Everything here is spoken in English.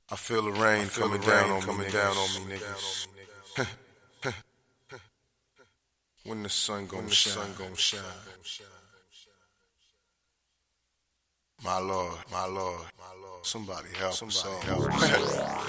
I feel the rain coming down on me, niggas. When the sun gon' shine. My Lord, somebody help us.